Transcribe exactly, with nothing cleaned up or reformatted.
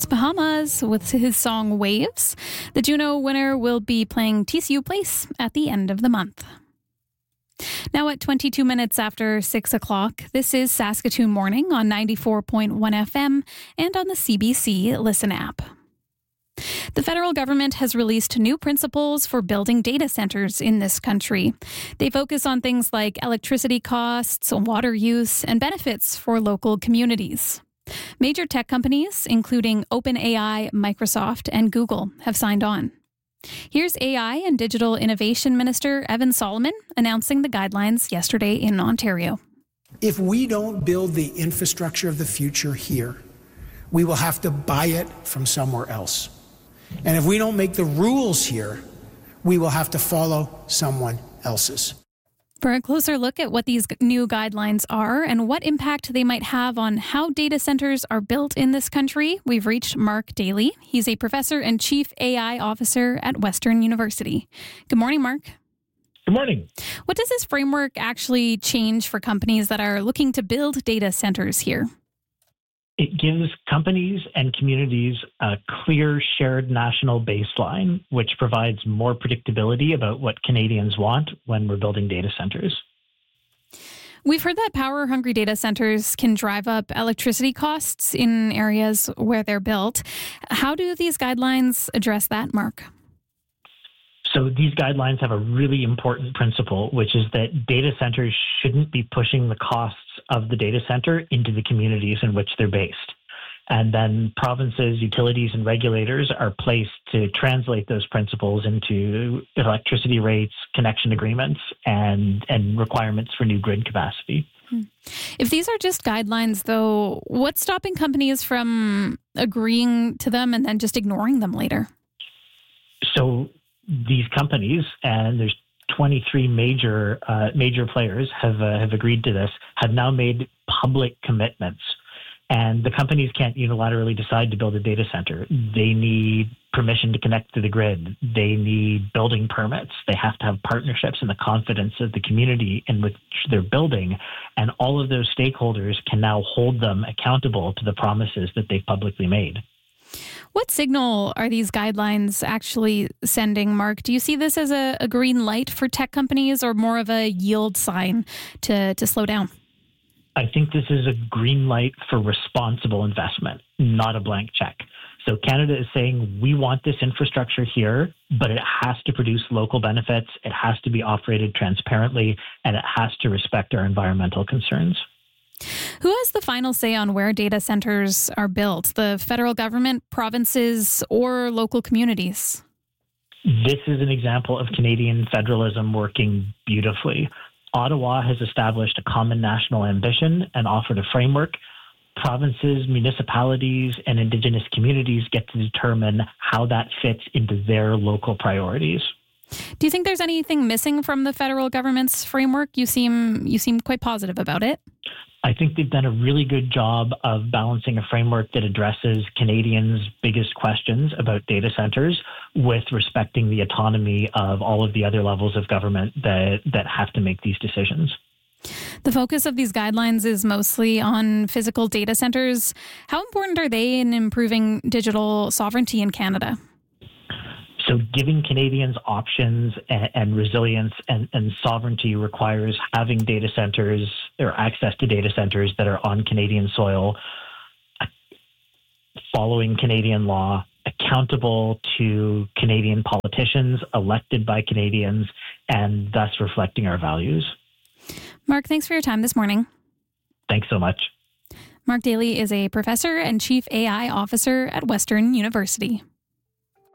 It's Bahamas with his song Waves. The Juno winner will be playing T C U Place at the end of the month. Now at twenty-two minutes after six o'clock, this is Saskatoon Morning on ninety-four point one F M and on the C B C Listen app. The federal government has released new principles for building data centers in this country. They focus on things like electricity costs, water use, and benefits for local communities. Major tech companies, including OpenAI, Microsoft, and Google, have signed on. Here's A I and Digital Innovation Minister Evan Solomon announcing the guidelines yesterday in Ontario. If we don't build the infrastructure of the future here, we will have to buy it from somewhere else. And if we don't make the rules here, we will have to follow someone else's. For a closer look at what these new guidelines are and what impact they might have on how data centers are built in this country, we've reached Mark Daly. He's a professor and chief A I officer at Western University. Good morning, Mark. Good morning. What does this framework actually change for companies that are looking to build data centers here? It gives companies and communities a clear shared national baseline, which provides more predictability about what Canadians want when we're building data centers. We've heard that power-hungry data centers can drive up electricity costs in areas where they're built. How do these guidelines address that, Mark? So these guidelines have a really important principle, which is that data centers shouldn't be pushing the costs of the data center into the communities in which they're based. And then provinces, utilities, and regulators are placed to translate those principles into electricity rates, connection agreements, and, and requirements for new grid capacity. If these are just guidelines, though, what's stopping companies from agreeing to them and then just ignoring them later? So these companies, and there's twenty-three major uh, major players have uh, have agreed to this, have now made public commitments. And the companies can't unilaterally decide to build a data center. They need permission to connect to the grid. They need building permits. They have to have partnerships and the confidence of the community in which they're building. And all of those stakeholders can now hold them accountable to the promises that they've publicly made. What signal are these guidelines actually sending, Mark? Do you see this as a, a green light for tech companies or more of a yield sign to, to slow down? I think this is a green light for responsible investment, not a blank check. So Canada is saying we want this infrastructure here, but it has to produce local benefits, it has to be operated transparently, and it has to respect our environmental concerns. Who has the final say on where data centers are built? The federal government, provinces, or local communities? This is an example of Canadian federalism working beautifully. Ottawa has established a common national ambition and offered a framework. Provinces, municipalities, and Indigenous communities get to determine how that fits into their local priorities. Do you think there's anything missing from the federal government's framework? You seem you seem quite positive about it. I think they've done a really good job of balancing a framework that addresses Canadians' biggest questions about data centers with respecting the autonomy of all of the other levels of government that, that have to make these decisions. The focus of these guidelines is mostly on physical data centers. How important are they in improving digital sovereignty in Canada? So giving Canadians options and, and resilience and, and sovereignty requires having data centers or access to data centers that are on Canadian soil, following Canadian law, accountable to Canadian politicians, elected by Canadians, and thus reflecting our values. Mark, thanks for your time this morning. Thanks so much. Mark Daly is a professor and chief A I officer at Western University.